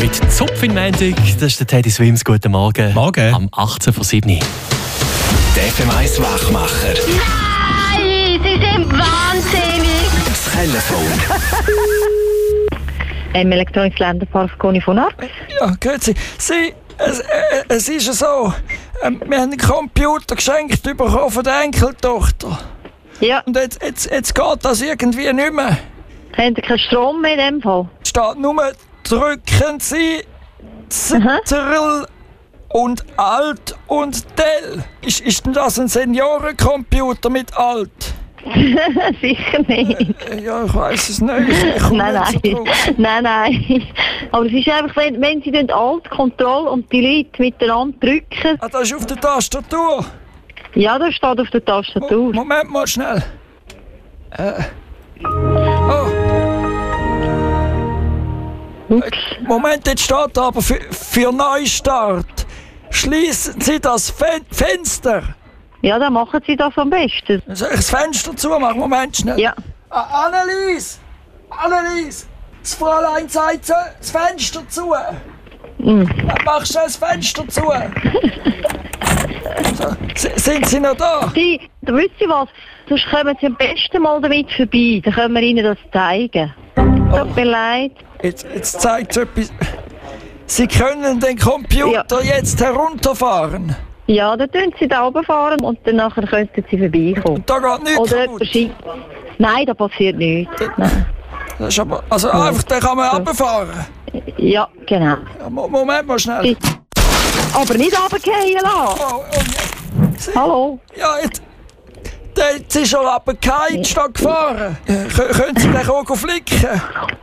Mit Zupf in Montag, das ist der Teddy Swims. Guten Morgen. Morgen. Am 18:07 Uhr. Der FM1 Wachmacher. Nein, Sie sind wahnsinnig. Das Telefon. Elektronisches Länderpark Conny von Arx. Ja, grüezi. Es ist ja so, wir haben einen Computer geschenkt bekommen von der Enkeltochter. Ja, Und jetzt geht das irgendwie nicht mehr. haben Sie keinen Strom mehr in dem Fall? Es steht nur, drücken Sie Ctrl und Alt und Del. Ist denn das ein Seniorencomputer mit Alt? Sicher nicht. Ja, ich weiss es nicht. Ich komme Nein, nicht so drauf. nein. Aber es ist einfach, wenn Sie den Alt, Control und Delete miteinander drücken. Ah, das ist auf der Tastatur. Ja, das steht auf der Tastatur. Moment mal schnell. Oh, Ups. Moment, jetzt steht aber für Neustart. Schließen Sie das Fenster. Ja, dann machen Sie das am besten. Soll ich das Fenster zumachen? Moment schnell. Ja. Annelies! Annelies! Das Fräulein sagt das Fenster zu. Mach schnell das Fenster zu. So, sind Sie noch da? Sie, wissen Sie was? Sonst kommen Sie am besten mal damit vorbei. Dann können wir Ihnen das zeigen. Tut mir leid. Jetzt zeigt es etwas. Sie können den Computer jetzt herunterfahren. Ja, dann tun Sie da runterfahren und dann nachher könnten Sie vorbeikommen. Da geht nichts Oder kaputt. jemand schiebt. Nein, da passiert nichts. Nein. Das ist aber, also einfach, den kann man runterfahren. Ja, genau. Ja, Moment mal schnell. Aber nicht runterfallen lassen. Oh, Hallo? ja, jetzt ist er runtergefallen statt gefahren. Können Sie den auch flicken?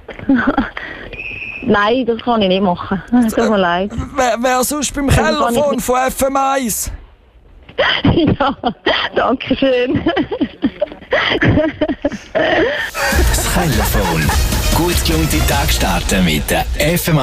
Nein, das kann ich nicht machen. Tut mir leid. Wer sonst beim kann ich Kellerphone nicht. von FM1? Ja, danke schön. Das Telefon. Gut gelaunte Tag starten mit der FM1